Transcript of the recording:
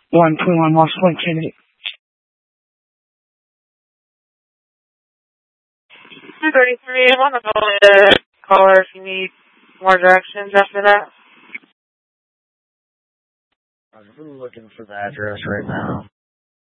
121 multiple activity. 233, I'm on the phone to caller if you need more directions after that. I'm looking for the address right now.